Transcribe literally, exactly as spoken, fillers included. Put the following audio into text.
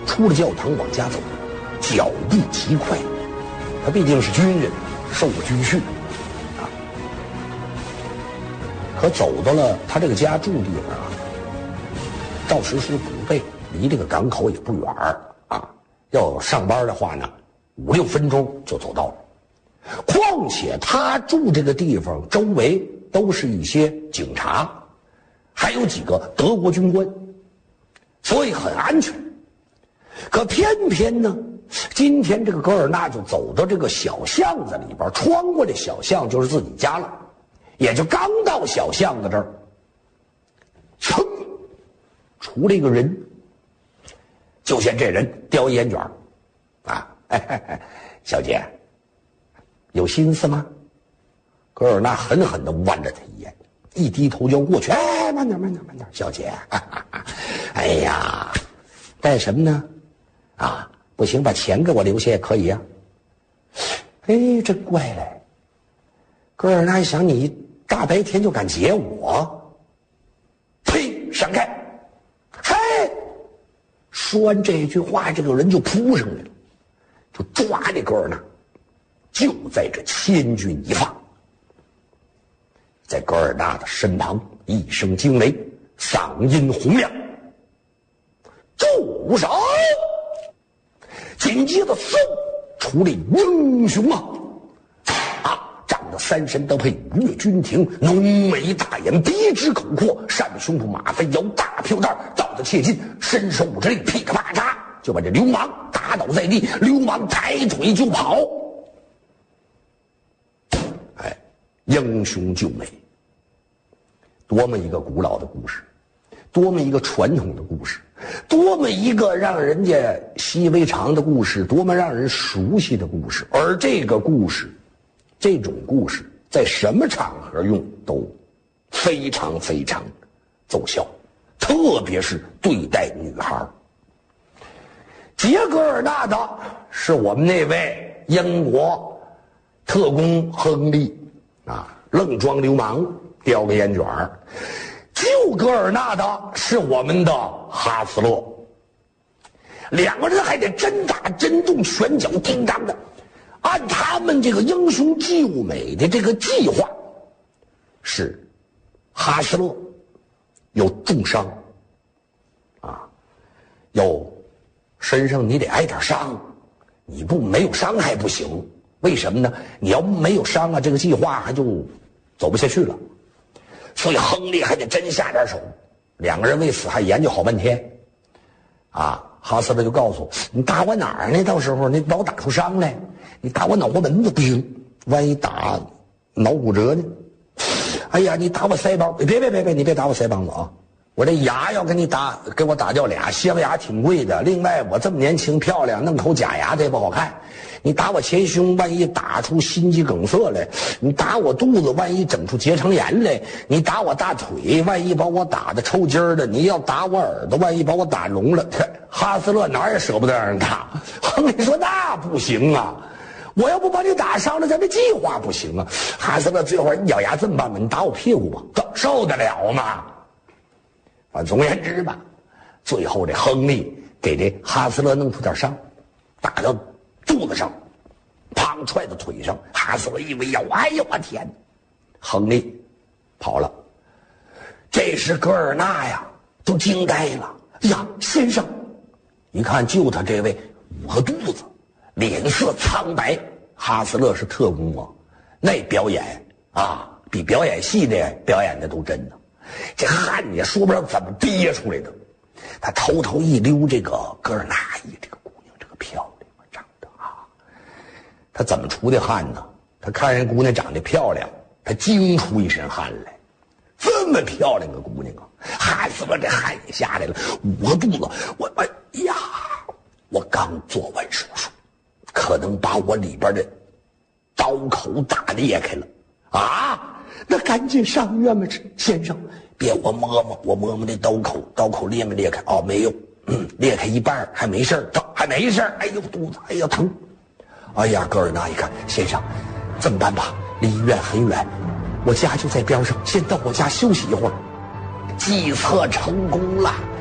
出了教堂往家走，脚步极快。他毕竟是军人，受过军训啊。可走到了他这个家住地方啊，赵石书不背，离这个港口也不远啊。要上班的话呢，五六分钟就走到了。况且他住这个地方周围都是一些警察，还有几个德国军官，所以很安全。可偏偏呢，今天这个格尔纳就走到这个小巷子里边，穿过这小巷就是自己家了，也就刚到小巷子这儿，噌，出了一个人，就见这人叼烟卷啊，哎哎哎，小姐，有心思吗？格尔纳狠狠地剜了他一眼，一低头就过去，哎，慢点慢点慢点，小姐，哈哈哈，哎呀，干什么呢？啊，不行，把钱给我留下也可以啊。哎，真怪嘞！格尔纳一想，你大白天就敢劫我，呸，闪开！嘿，说完这句话，这个人就扑上来了，就抓这格尔纳。就在这千钧一发，在格尔纳的身旁，一声惊雷，嗓音洪亮，住手！紧接着，嗖，出来英雄啊！啊，长得三神德配，五岳军庭，浓眉大眼，鼻直口阔，扇着胸脯马飞摇，大票袋照得切近，伸手舞着力，噼里啪嚓就把这流氓打倒在地，流氓抬腿就跑。哎，英雄救美，多么一个古老的故事，多么一个传统的故事，多么一个让人家习以为常的故事，多么让人熟悉的故事。而这个故事，这种故事在什么场合用都非常非常奏效，特别是对待女孩。杰格尔纳的是我们那位英国特工亨利啊，愣装流氓，叼个烟卷儿。救格尔纳的是我们的哈斯勒，两个人还得真打真动，拳脚叮当的。按他们这个英雄救美的这个计划，是哈斯勒有重伤啊，有身上你得挨点伤，你不没有伤还不行。为什么呢？你要没有伤啊，这个计划还就走不下去了。所以亨利还得真下点手，两个人为此还研究好半天。啊，哈斯勒就告诉我，你打我哪儿呢？到时候你把我打出伤来，你打我脑瓜门子不行，万一打脑骨折呢？哎呀，你打我腮帮，别别别别，你别打我腮帮子啊！我这牙要给你打，给我打掉俩，镶牙挺贵的。另外，我这么年轻漂亮，弄口假牙这也不好看。你打我前胸，万一打出心肌梗塞来；你打我肚子，万一整出结肠炎来；你打我大腿，万一把我打的抽筋儿的；你要打我耳朵，万一把我打聋了。哈斯勒哪儿也舍不得让人打。亨利说：“那不行啊，我要不把你打伤了，咱这计划不行啊。”哈斯勒最后一咬牙，这么办吧，你打我屁股吧，受得了吗？啊，总而言之吧，最后这亨利给这哈斯勒弄出点伤，打到肚子上，砰踹到腿上。哈斯勒一围腰，哎呦我天！亨利跑了。这时格尔纳呀都惊呆了，呀，先生！一看救他这位捂个肚子，脸色苍白。哈斯勒是特工啊，那表演啊比表演戏那表演的都真的。这汗也说不上怎么憋出来的。他偷偷一溜，这个格尔纳伊这个姑娘这个漂亮啊，长得啊，他怎么出的汗呢？他看人姑娘长得漂亮，他惊出一身汗来。这么漂亮个姑娘啊，哈斯勒这汗也下来了，捂个肚子，我我呀，我刚做完手术，可能把我里边的刀口打裂开了啊！那赶紧上院吧，先生。别，我摸摸，我摸摸这刀口，刀口裂没裂开？哦，没有，嗯，裂开一半，还没事儿，还没事儿。哎呦，肚子，哎呀，疼！哎呀，格尔纳一看，先生，这么办吧，离医院很远，我家就在边上，先到我家休息一会儿。计策成功了。